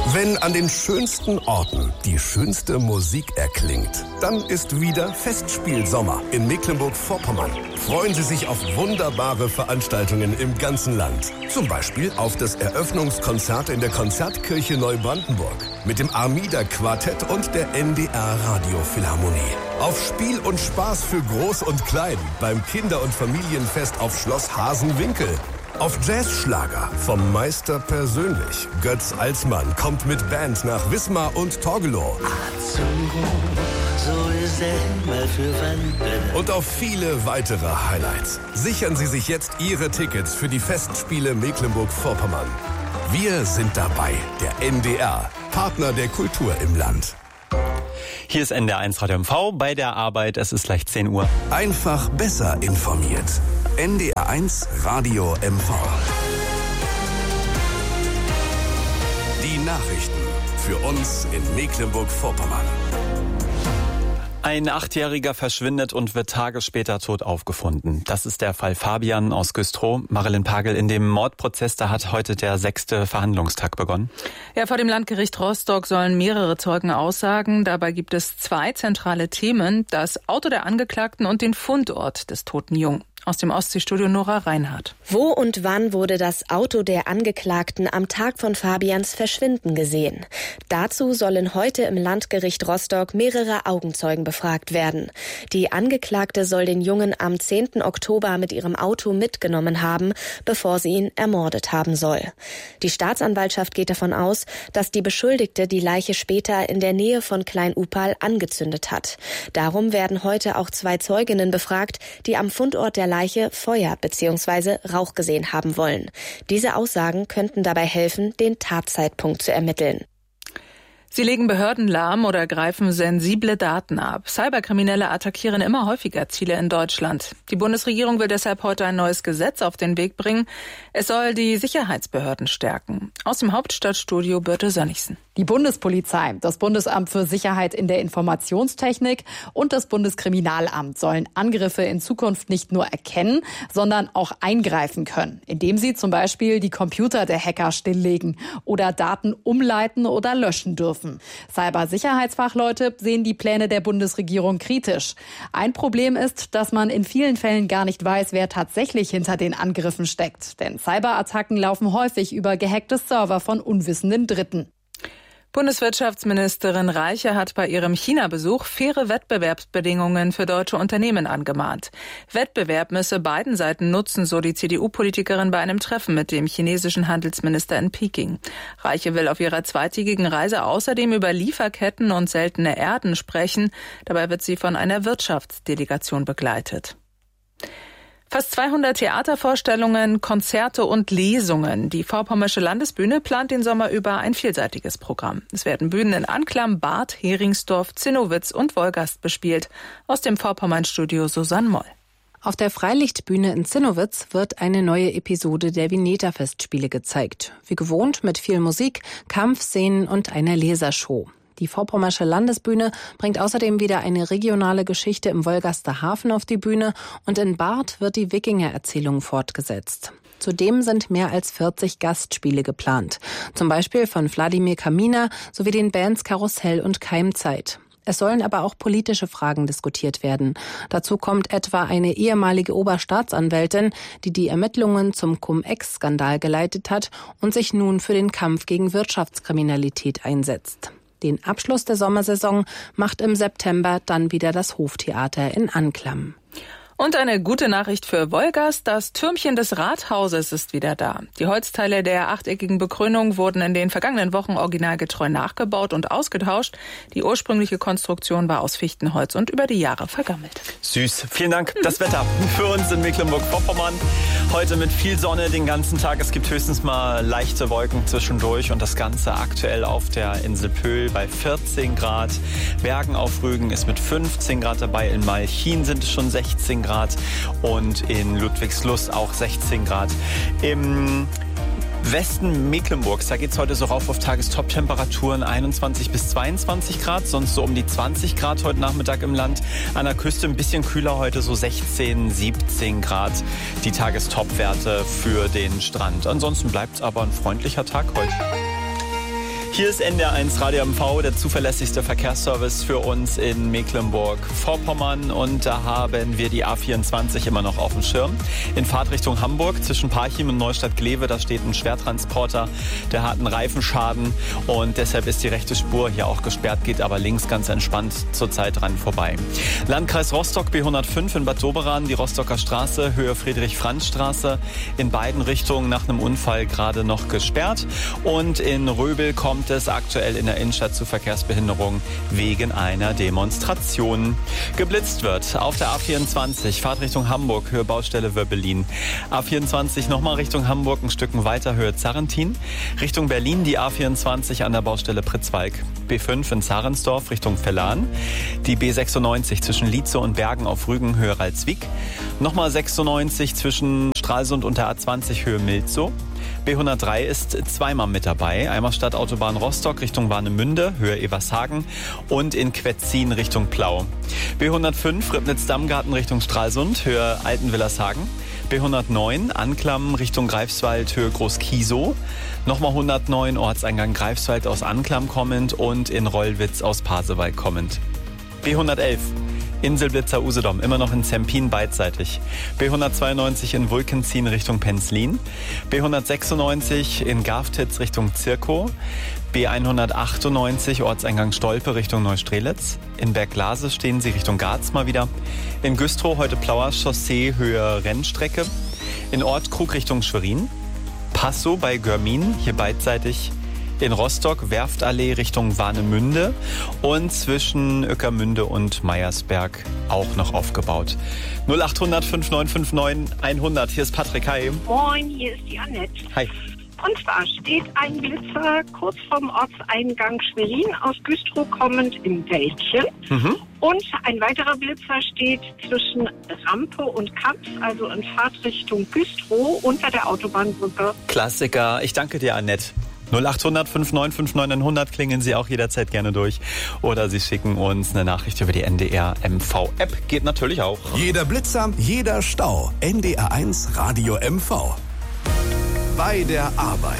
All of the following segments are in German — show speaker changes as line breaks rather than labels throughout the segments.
Wenn an den schönsten Orten die schönste Musik erklingt, dann ist wieder Festspielsommer in Mecklenburg-Vorpommern. Freuen Sie sich auf wunderbare Veranstaltungen im ganzen Land. Zum Beispiel auf das Eröffnungskonzert in der Konzertkirche Neubrandenburg mit dem Armida-Quartett und der NDR Radiophilharmonie. Auf Spiel und Spaß für Groß und Klein beim Kinder- und Familienfest auf Schloss Hasenwinkel. Auf Jazzschlager vom Meister persönlich. Götz Alsmann kommt mit Band nach Wismar und Torgelow. Und auf viele weitere Highlights. Sichern Sie sich jetzt Ihre Tickets für die Festspiele Mecklenburg-Vorpommern. Wir sind dabei, der NDR, Partner der Kultur im Land.
Hier ist NDR 1 Radio MV bei der Arbeit. Es ist gleich 10 Uhr.
Einfach besser informiert. NDR 1 Radio MV. Die Nachrichten für uns in Mecklenburg-Vorpommern.
Ein 8-Jähriger verschwindet und wird Tage später tot aufgefunden. Das ist der Fall Fabian aus Güstrow. Marilyn Pagel, in dem Mordprozess, da hat heute der 6. Verhandlungstag begonnen.
Ja, vor dem Landgericht Rostock sollen mehrere Zeugen aussagen. Dabei gibt es 2 zentrale Themen: das Auto der Angeklagten und den Fundort des toten Jungen. Aus dem Ostseestudio Nora Reinhardt.
Wo und wann wurde das Auto der Angeklagten am Tag von Fabians Verschwinden gesehen? Dazu sollen heute im Landgericht Rostock mehrere Augenzeugen befragt werden. Die Angeklagte soll den Jungen am 10. Oktober mit ihrem Auto mitgenommen haben, bevor sie ihn ermordet haben soll. Die Staatsanwaltschaft geht davon aus, dass die Beschuldigte die Leiche später in der Nähe von Klein-Upal angezündet hat. Darum werden heute auch 2 Zeuginnen befragt, die am Fundort der Leiche Feuer bzw. Rauch gesehen haben wollen. Diese Aussagen könnten dabei helfen, den Tatzeitpunkt zu ermitteln.
Sie legen Behörden lahm oder greifen sensible Daten ab. Cyberkriminelle attackieren immer häufiger Ziele in Deutschland. Die Bundesregierung will deshalb heute ein neues Gesetz auf den Weg bringen. Es soll die Sicherheitsbehörden stärken. Aus dem Hauptstadtstudio Birte Sönnigsen.
Die Bundespolizei, das Bundesamt für Sicherheit in der Informationstechnik und das Bundeskriminalamt sollen Angriffe in Zukunft nicht nur erkennen, sondern auch eingreifen können, indem sie zum Beispiel die Computer der Hacker stilllegen oder Daten umleiten oder löschen dürfen. Cybersicherheitsfachleute sehen die Pläne der Bundesregierung kritisch. Ein Problem ist, dass man in vielen Fällen gar nicht weiß, wer tatsächlich hinter den Angriffen steckt. Denn Cyberattacken laufen häufig über gehackte Server von unwissenden Dritten.
Bundeswirtschaftsministerin Reiche hat bei ihrem China-Besuch faire Wettbewerbsbedingungen für deutsche Unternehmen angemahnt. Wettbewerb müsse beiden Seiten nutzen, so die CDU-Politikerin bei einem Treffen mit dem chinesischen Handelsminister in Peking. Reiche will auf ihrer zweitägigen Reise außerdem über Lieferketten und seltene Erden sprechen. Dabei wird sie von einer Wirtschaftsdelegation begleitet. Fast 200 Theatervorstellungen, Konzerte und Lesungen. Die Vorpommersche Landesbühne plant den Sommer über ein vielseitiges Programm. Es werden Bühnen in Anklam, Barth, Heringsdorf, Zinnowitz und Wolgast bespielt. Aus dem Vorpommern-Studio Susanne Moll.
Auf der Freilichtbühne in Zinnowitz wird eine neue Episode der Vineta-Festspiele gezeigt. Wie gewohnt mit viel Musik, Kampfszenen und einer Lesershow. Die Vorpommersche Landesbühne bringt außerdem wieder eine regionale Geschichte im Wolgaster Hafen auf die Bühne und in Barth wird die Wikinger-Erzählung fortgesetzt. Zudem sind mehr als 40 Gastspiele geplant, zum Beispiel von Wladimir Kaminer sowie den Bands Karussell und Keimzeit. Es sollen aber auch politische Fragen diskutiert werden. Dazu kommt etwa eine ehemalige Oberstaatsanwältin, die die Ermittlungen zum Cum-Ex-Skandal geleitet hat und sich nun für den Kampf gegen Wirtschaftskriminalität einsetzt. Den Abschluss der Sommersaison macht im September dann wieder das Hoftheater in Anklam.
Und eine gute Nachricht für Wolgast: Das Türmchen des Rathauses ist wieder da. Die Holzteile der achteckigen Bekrönung wurden in den vergangenen Wochen originalgetreu nachgebaut und ausgetauscht. Die ursprüngliche Konstruktion war aus Fichtenholz und über die Jahre vergammelt.
Süß. Vielen Dank. Das Wetter für uns in Mecklenburg-Vorpommern. Heute mit viel Sonne den ganzen Tag. Es gibt höchstens mal leichte Wolken zwischendurch und das Ganze aktuell auf der Insel Pöhl bei 14 Grad. Bergen auf Rügen ist mit 15 Grad dabei. In Malchin sind es schon 16 Grad und in Ludwigslust auch 16 Grad. Im Westen Mecklenburgs, da geht es heute so rauf auf Tagestop-Temperaturen 21 bis 22 Grad, sonst so um die 20 Grad heute Nachmittag im Land. An der Küste ein bisschen kühler heute, so 16, 17 Grad die Tagestop-Werte für den Strand. Ansonsten bleibt es aber ein freundlicher Tag heute. Hier ist NDR1 Radio MV, der zuverlässigste Verkehrsservice für uns in Mecklenburg-Vorpommern. Und da haben wir die A24 immer noch auf dem Schirm. In Fahrtrichtung Hamburg zwischen Parchim und Neustadt-Glewe, da steht ein Schwertransporter, der hat einen Reifenschaden. Und deshalb ist die rechte Spur hier auch gesperrt, geht aber links ganz entspannt zurzeit dran vorbei. Landkreis Rostock, B105 in Bad Doberan, die Rostocker Straße, Höhe Friedrich-Franz-Straße. In beiden Richtungen nach einem Unfall gerade noch gesperrt. Und in Röbel kommt es aktuell in der Innenstadt zu Verkehrsbehinderung wegen einer Demonstration. Geblitzt wird auf der A24, Fahrt Richtung Hamburg, Höhe Baustelle Wöbbelin. A24 nochmal Richtung Hamburg, ein Stück weiter, Höhe Zarrentin. Richtung Berlin die A24 an der Baustelle Pritzwalk. B5 in Zarensdorf Richtung Vellan. Die B96 zwischen Lietze und Bergen auf Rügen, Höhe Ralswiek. Nochmal 96 zwischen Stralsund und der A20, Höhe Milzow. B103 ist zweimal mit dabei. Einmal Stadtautobahn Rostock Richtung Warnemünde, Höhe Evershagen und in Quetzin Richtung Plau. B105 Ribnitz-Dammgarten Richtung Stralsund, Höhe Altenwillershagen. B109 Anklam Richtung Greifswald, Höhe Groß-Kiesow. Nochmal 109 Ortseingang Greifswald aus Anklam kommend und in Rollwitz aus Pasewalk kommend. B111 Inselblitzer-Usedom, immer noch in Zempin beidseitig. B192 in Vulkenzien Richtung Penzlin. B196 in Garftitz Richtung Zirkow. B198 Ortseingang Stolpe Richtung Neustrelitz. In Berglase stehen Sie Richtung Garz mal wieder. In Güstrow heute Plauer Chaussee Höhe Rennstrecke. In Ortkrug Richtung Schwerin. Passow bei Görmin, hier beidseitig. In Rostock Werftallee Richtung Warnemünde und zwischen Ueckermünde und Meyersberg auch noch aufgebaut. 0800 5959 100. Hier ist Patrick. Hi.
Moin, hier ist die Annette.
Hi.
Und zwar steht ein Blitzer kurz vorm Ortseingang Schwerin aus Güstrow kommend im Wäldchen. Und ein weiterer Blitzer steht zwischen Rampe und Kampf, also in Fahrtrichtung Güstrow unter der Autobahnbrücke.
Klassiker. Ich danke dir, Annette. 0800 5959 100 klingeln Sie auch jederzeit gerne durch. Oder Sie schicken uns eine Nachricht über die NDR MV-App. Geht natürlich auch.
Jeder Blitzer, jeder Stau. NDR1 Radio MV. Bei der Arbeit.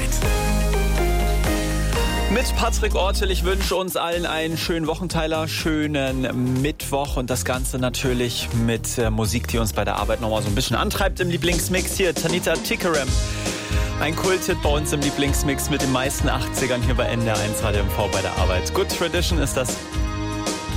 Mit Patrick Ortel, ich wünsche uns allen einen schönen Wochenteiler, schönen Mittwoch und das Ganze natürlich mit Musik, die uns bei der Arbeit nochmal so ein bisschen antreibt im Lieblingsmix. Hier Tanita Tikaram. Ein Kulthit bei uns im Lieblingsmix mit den meisten 80ern hier bei NDR1 Radio MV bei der Arbeit. Good Tradition ist das.